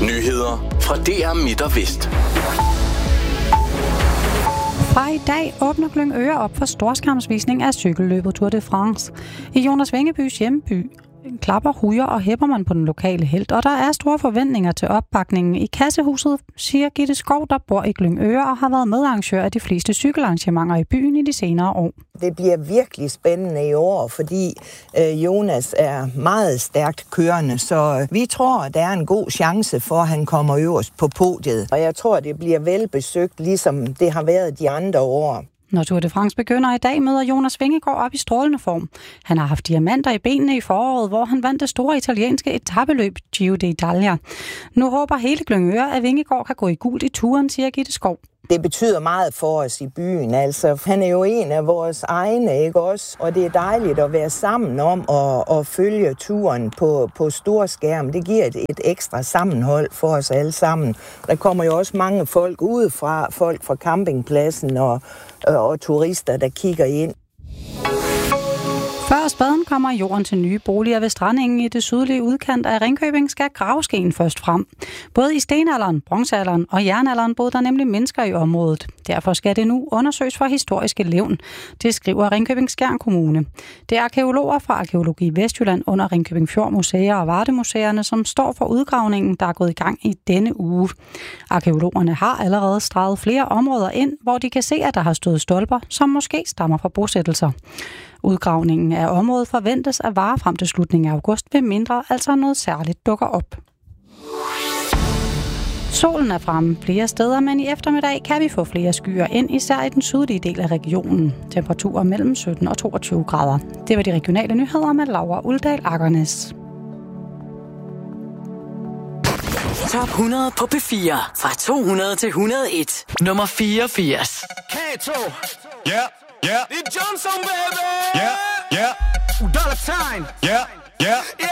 Nyheder fra DR Midt og Vest. Fra i dag åbner Glyngøre op for storskærmsvisning af cykelløbet Tour de France. I Jonas Vingebys hjemby klapper, hujer og hæpper man på den lokale helt, og der er store forventninger til opbakningen i Kassehuset, siger Gitte Skov, der bor i Glyngøre og har været medarrangør af de fleste cykelarrangementer i byen i de senere år. Det bliver virkelig spændende i år, fordi Jonas er meget stærkt kørende, så vi tror, at der er en god chance for, at han kommer øverst på podiet. Og jeg tror, det bliver velbesøgt, ligesom det har været de andre år. Når Tour de France begynder i dag, møder Jonas Vingegaard op i strålende form. Han har haft diamanter i benene i foråret, hvor han vandt det store italienske etapeløb Giro d'Italia. Nu håber hele Glyngøre, at Vingegaard kan gå i gult i turen, siger Gitte Skov. Det betyder meget for os i byen, altså. Han er jo en af vores egne, ikke også? Og det er dejligt at være sammen om at følge turen på stor skærm. Det giver et ekstra sammenhold for os alle sammen. Der kommer jo også mange folk udefra, folk fra campingpladsen og turister, der kigger ind. Før spaden kommer jorden til nye boliger ved Strandingen i det sydlige udkant af Ringkøbing, skal gravskeen først frem. Både i stenalderen, bronzealderen og jernalderen boede der nemlig mennesker i området. Derfor skal det nu undersøges for historiske levn. Det skriver Ringkøbing Skjern Kommune. Det er arkæologer fra Arkæologi Vestjylland under Ringkøbing Fjord Museer og Vardemuseerne, som står for udgravningen, der er gået i gang i denne uge. Arkæologerne har allerede streget flere områder ind, hvor de kan se, at der har stået stolper, som måske stammer fra bosættelser. Udgravningen af området forventes at vare frem til slutningen af august, ved mindre altså noget særligt dukker op. Solen er fremme flere steder, men i eftermiddag kan vi få flere skyer ind, især i den sydlige del af regionen. Temperaturer mellem 17 og 22 grader. Det var de regionale nyheder med Laura Uldal Akernes. Top 100 på P4. Fra 200 til 101. Nummer 84. Kato. Yeah. Yeah. Det er Johnson, baby. Yeah. Yeah. $sign. Yeah. Yeah.